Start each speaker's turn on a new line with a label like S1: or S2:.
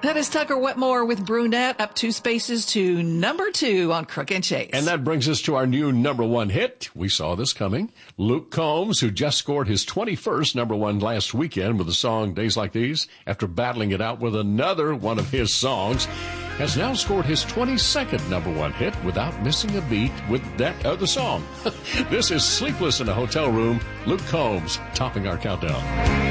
S1: That is Tucker Wetmore with Brunette, up 2 spaces to number 2 on Crook and Chase.
S2: And that brings us to our new number 1 hit. We saw this coming. Luke Combs, who just scored his 21st number 1 last weekend with the song Days Like These, after battling it out with another one of his songs, has now scored his 22nd number 1 hit without missing a beat with that other song. This is Sleepless in a Hotel Room. Luke Combs topping our countdown.